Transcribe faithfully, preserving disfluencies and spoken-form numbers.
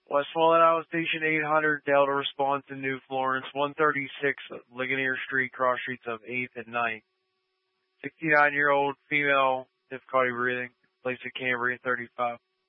West Walnut Station eight hundred, Delta response in New Florence, one thirty-six Ligonier Street, cross streets of eighth and ninth. sixty-nine-year-old female, difficulty breathing, place at Cambria thirty-five.